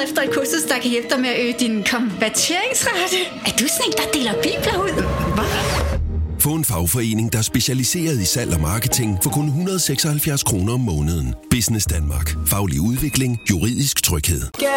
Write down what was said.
efter et kursus, der kan hjælpe dig med at øge din konverteringsrate. Er du sådan en, der deler bibler ud? Hvad? Få en fagforening, der er specialiseret i salg og marketing for kun 176 kroner om måneden. Business Danmark. Faglig udvikling. Juridisk tryghed.